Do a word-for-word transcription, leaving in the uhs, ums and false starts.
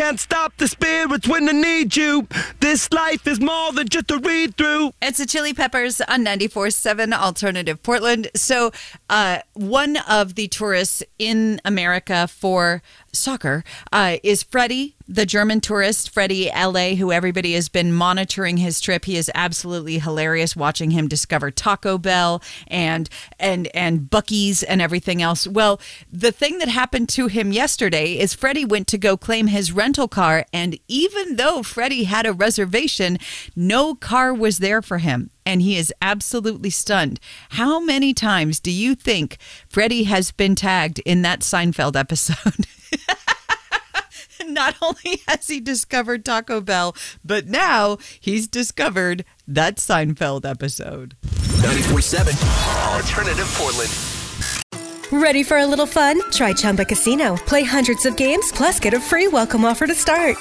can't stop the spirits when they need you. This life is more than just a read-through. It's the Chili Peppers on ninety-four point seven Alternative Portland. So uh, one of the tourists in America for soccer uh, is Freddie, the German tourist, Freddie L A, who everybody has been monitoring his trip. He is absolutely hilarious watching him discover Taco Bell and and and Buc-ee's and everything else. Well, the thing that happened to him yesterday is Freddie went to go claim his rental car, and even though Freddie had a reservation, no car was there for him. And he is absolutely stunned. How many times do you think Freddie has been tagged in that Seinfeld episode? Not only has he discovered Taco Bell, but now he's discovered that Seinfeld episode. ninety-four point seven Alternative Portland. Ready for a little fun? Try Chumba Casino. Play hundreds of games, plus get a free welcome offer to start.